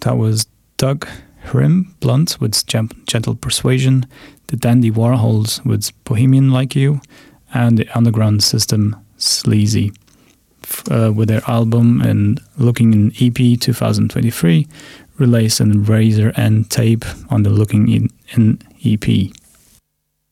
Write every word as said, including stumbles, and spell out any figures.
that was Doug Hrim, Blunt with Gentle Persuasion, the Dandy Warhols with Bohemian Like You, and the Underground System, Sleazy, uh, with their album and Looking in E P twenty twenty-three, released in Razor and Tape on the Looking in, in E P.